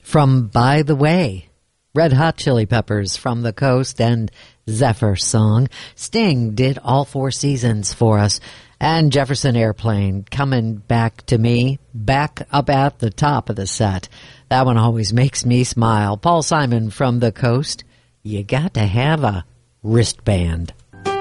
from By the Way, Red Hot Chili Peppers from the Coast, and Zephyr Song. Sting did all 4 seasons for us. And Jefferson Airplane, Coming Back to Me, back up at the top of the set. That one always makes me smile. Paul Simon from the Coast, You Got to Have a Wristband.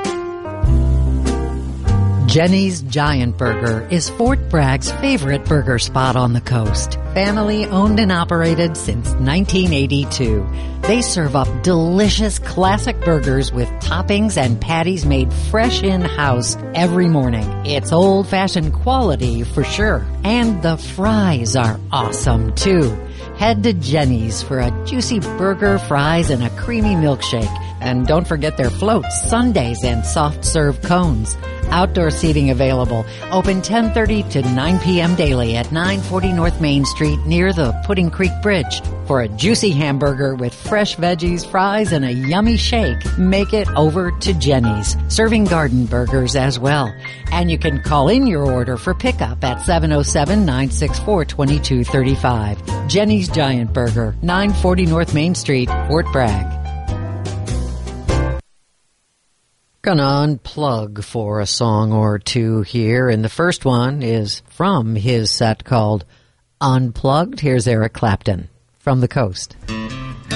Jenny's Giant Burger is Fort Bragg's favorite burger spot on the coast. Family owned and operated since 1982. They serve up delicious classic burgers with toppings and patties made fresh in-house every morning. It's old-fashioned quality for sure. And the fries are awesome too. Head to Jenny's for a juicy burger, fries, and a creamy milkshake. And don't forget their floats, sundaes, and soft-serve cones. Outdoor seating available. Open 10:30 to 9 p.m. daily at 940 North Main Street near the Pudding Creek Bridge. For a juicy hamburger with fresh veggies, fries, and a yummy shake, make it over to Jenny's. Serving garden burgers as well. And you can call in your order for pickup at 707-964-2235. Jenny's Giant Burger, 940 North Main Street, Fort Bragg. Gonna unplug for a song or two here, and the first one is from his set called Unplugged. Here's Eric Clapton from the Coast.